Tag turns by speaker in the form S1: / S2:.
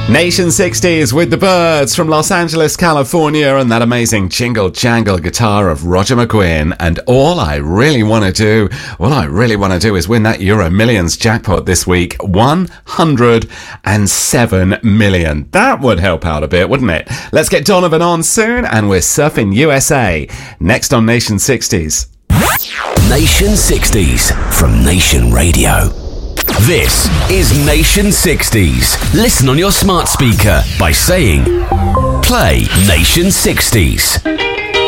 S1: Nation 60s with the Birds from Los Angeles, California, and that amazing jingle jangle guitar of Roger McGuinn. And all I really want to do is win that Euro Millions jackpot this week. 107 million. That would help out a bit, wouldn't it? Let's get Donovan on soon, and we're surfing USA. Next on Nation 60s.
S2: Nation 60s from Nation Radio. This is Nation 60s. Listen on your smart speaker by saying, play Nation 60s.